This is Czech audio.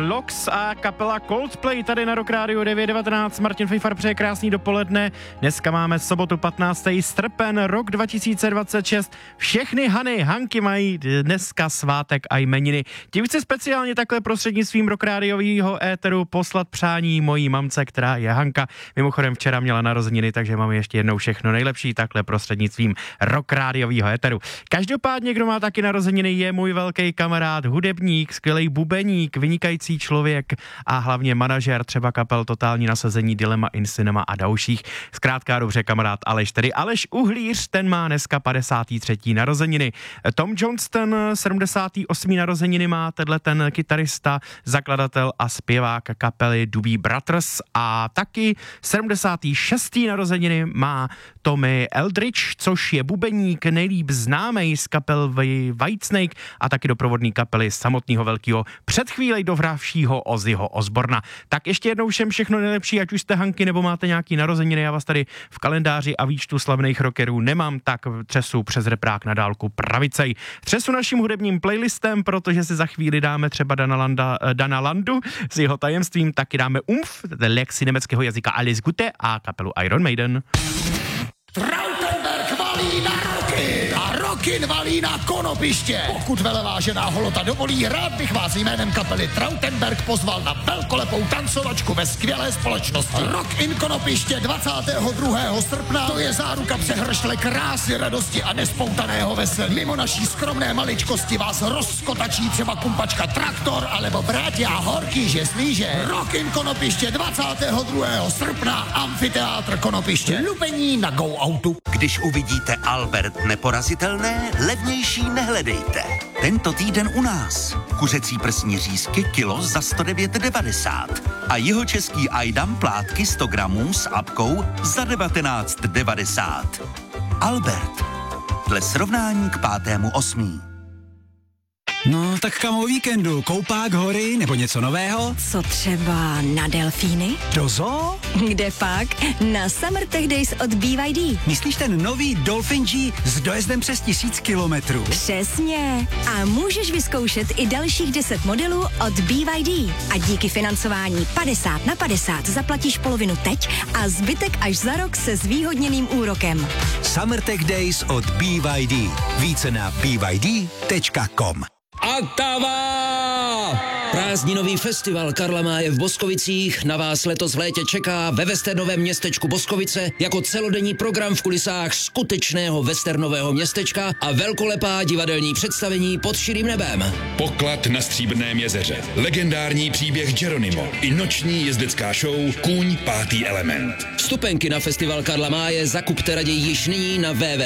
Lox a kapela Coldplay tady na Rock Radio 919. Martin Fejfar přeje krásný dopoledne. Dneska máme sobotu 15. srpen, rok 2026. Všechny Hany, Hanky mají dneska svátek a jmeniny. Tím chci speciálně takhle prostřednictvím Rock Radiového éteru poslat přání mojí mamce, která je Hanka. Mimochodem včera měla narozeniny, takže mám ještě jednou všechno nejlepší takhle prostřednictvím Rock Radiového éteru. Každopádně, kdo má taky narozeniny, je můj velký kamarád, hudebník, skvělý bubeník, vynikající člověk a hlavně manažer třeba kapel Totální nasazení, Dilema in Cinema a dalších. Zkrátka dobře kamarád Aleš, tedy Aleš Uhlíř, ten má dneska 53. narozeniny. Tom Johnston 78. narozeniny má ten kytarista, zakladatel a zpěvák kapely Doobie Brothers a taky 76. narozeniny má Tommy Eldridge, což je bubeník nejlíp známej z kapel Whitesnake a taky doprovodný kapely samotného velkého před chvílí dovravšího Ozzyho Osborna. Tak ještě jednou všem všechno nejlepší, ať už jste Hanky nebo máte nějaký narozeniny, já vás tady v kalendáři a výčtu slavných rockerů nemám, tak třesu přes reprák na dálku pravicej. Třesu naším hudebním playlistem, protože si za chvíli dáme třeba Dana Landu s jeho tajemstvím, taky dáme Umf, lekci německého jazyka Alles Gute a kapelu Iron Maiden. Trautenberg valí na Rockin a Rockin valí na Konopiště. Pokud velevážená holota dovolí, rád bych vás jménem kapely Trautenberg pozval na velkolepou tancovačku ve skvělé společnosti. Rockin Konopiště 22. srpna, to je záruka přehršle krásy, radosti a nespoutaného veselí. Mimo naší skromné maličkosti vás rozkotačí třeba kumpačka Traktor alebo Brátia Horký žeslíže. Rockin Konopiště 22. srpna, Amfiteátr Konopiště. Lupení na Go Autu. Když uvidíte Albert neporazitelné, levnější nehledejte. Tento týden u nás. Kuřecí prsní řízky kilo za 109,90 a jihočeský Ajdam plátky 100 gramů s apkou za 19,90. Albert. Dle srovnání k 5.8. No, tak kam o víkendu? Koupák, hory nebo něco nového? Co třeba na delfíny? Do zoo? Kde pak? Na Summer Tech Days od BYD. Myslíš ten nový Dolphin G s dojezdem přes 1000 kilometrů? Přesně. A můžeš vyzkoušet i dalších 10 modelů od BYD. A díky financování 50/50 zaplatíš polovinu teď a zbytek až za rok se zvýhodněným úrokem. Summer Tech Days od BYD. Více na byd.com. Ottawa! Prázdninový festival Karla Máje v Boskovicích na vás letos v létě čeká ve westernovém městečku Boskovice jako celodenní program v kulisách skutečného westernového městečka a velkolepá divadelní představení pod širým nebem. Poklad na Stříbrném jezeře, legendární příběh Geronimo i noční jezdecká show Kůň 5. element. Vstupenky na festival Karla Máje zakupte raději již nyní na www.